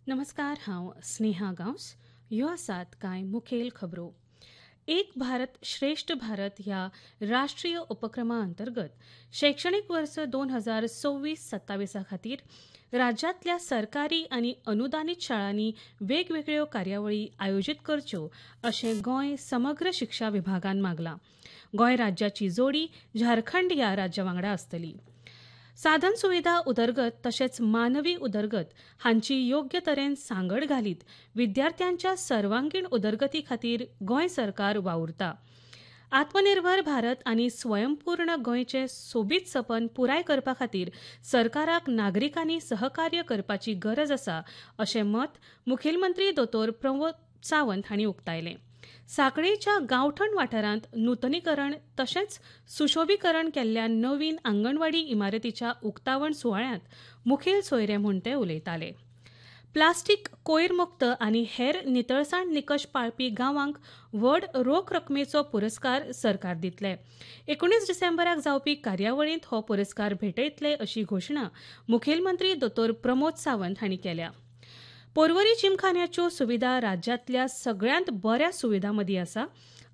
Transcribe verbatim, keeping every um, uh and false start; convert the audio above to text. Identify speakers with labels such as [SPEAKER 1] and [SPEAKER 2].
[SPEAKER 1] नमस्कार, हांव स्नेहा गांवस. ह्यो आसात कांय मुखेल खबरो. एक भारत श्रेष्ठ भारत ह्या राष्ट्रीय उपक्रमा अंतर्गत शैक्षणिक वर्स दोन हजार सव्वीस सत्तावीसा खातीर राज्यांतल्या सरकारी आनी अनुदानीत शाळांनी वेगवेगळ्यो कार्यावळी आयोजीत करच्यो अशें गोंय समग्र शिक्षा विभागान मागलां. गोंय राज्याची जोडी झारखंड ह्या राज्या वांगडा आसतली. साधन सुविधा उदरगत तशेंच मानवी उदरगत हांची योग्य तरेन सांगड घालीत विद्यार्थ्यांच्या सर्वांगीण उदरगती खातीर गोंय सरकार वावुरता. आत्मनिर्भर भारत आनी स्वयंपूर्ण गोंयचें सोबीत सपन पुराय करपा खातीर सरकाराक नागरिकांनी सहकार्य करपाची गरज आसा अशें मत मुखेलमंत्री दोतोर प्रमोद सावंत हांणी उक्तायलें. सांखळेच्या गांवठण वाठारांत नूतनीकरण तशेंच सुशोभीकरण केल्ल्या नवीन आंगणवाडी इमारतीच्या उक्तावण सुवाळ्यांत मुखेल सोयरे म्हूण ते उलयताले. प्लास्टीक कोयर मुक्त आनी हेर नितळसाण निकश पाळपी गांवांक व्हड रोख रकमेचो पुरस्कार सरकार दितले. एकुणीस डिसेंबराक जावपी कार्यावळींत हो पुरस्कार भेटयतले अशी घोशणा मुखेलमंत्री दोतोर प्रमोद सावंत हांणी केल्या. पर्वरी जिमखान्याच्यो सुविधा राज्यांतल्या सगळ्यांत बऱ्या सुविधां मदीं आसा.